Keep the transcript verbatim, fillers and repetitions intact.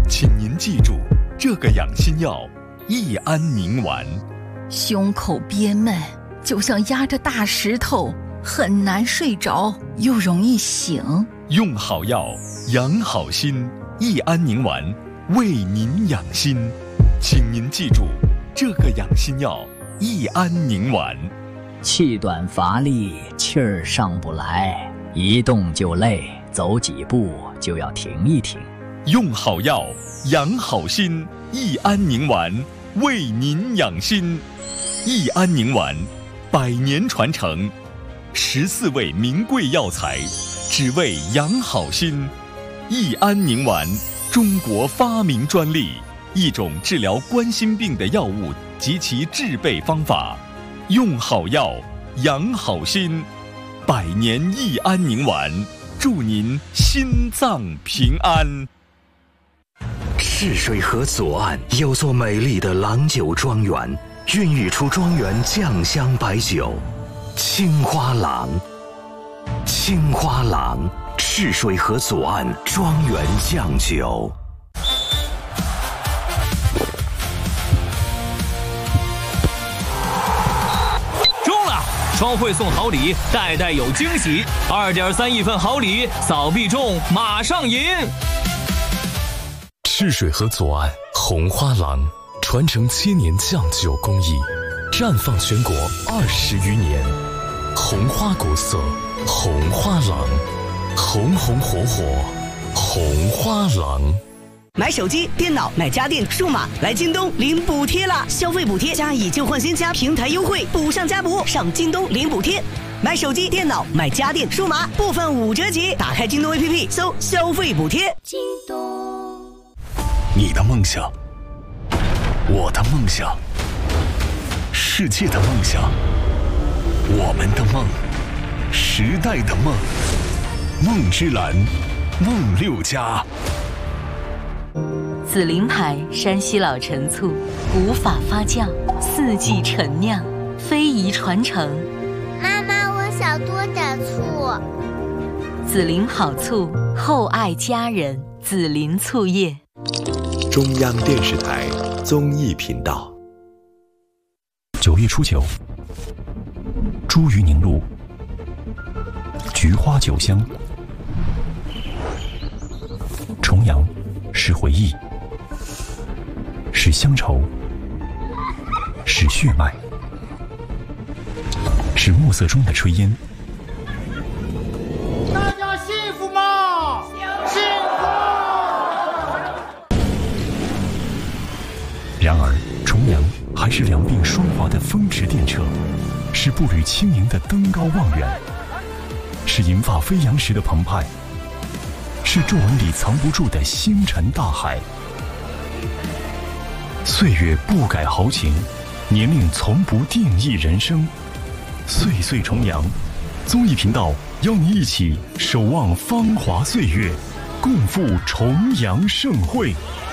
请您记住，这个养心药益安宁丸。 胸口憋闷，就像压着大石头，很难睡着，又容易醒。 用好药，养好心，益安宁丸为您养心。请您记住，这个养心药益安宁丸。 气短乏力，气儿上不来，一动就累，走几步就要停一停。 用好药，养好心，益安宁丸为您养心。益安宁丸，百年传承，十四味名贵药材，只为养好心。益安宁丸，中国发明专利，一种治疗冠心病的药物及其制备方法。用好药，养好心，百年益安宁丸，祝您心脏平安。 赤水河左岸有座美丽的郎酒庄园，孕育出庄园酱香白酒青花郎。青花郎，赤水河左岸庄园酱酒。 中了，双汇送好礼，代代有惊喜，二点三亿份好礼，扫必中，马上赢！ 赤水河左岸红花郎，传承千年酱酒工艺，绽放全国二十余年。红花国色，红花郎，红红火火，红花郎。 买手机、电脑、买家电、数码，来京东领补贴啦！消费补贴加以旧换新加平台优惠，补上加补，上京东领补贴。买手机、电脑、买家电、数码，部分五折起。打开京东 A P P， 搜消费补贴。京东。 你的梦想，我的梦想，世界的梦想，我们的梦，时代的梦，梦之蓝，梦六家。 紫菱牌山西老陈醋，古法发酵，四季陈酿，非遗传承。 妈妈，我想多点醋。 紫菱好醋，厚爱家人。紫菱醋业。 中央电视台综艺频道。 九月初九，茱萸凝露，菊花酒香。重阳是回忆，是乡愁，是血脉，是暮色中的炊烟。 大家幸福吗？幸福！ 然而，重阳还是两鬓霜华的风驰电掣，是步履轻盈的登高望远，是银发飞扬时的澎湃，是皱纹里藏不住的星辰大海。岁月不改豪情，年龄从不定义人生。岁岁重阳，综艺频道邀你一起守望芳华岁月，共赴重阳盛会。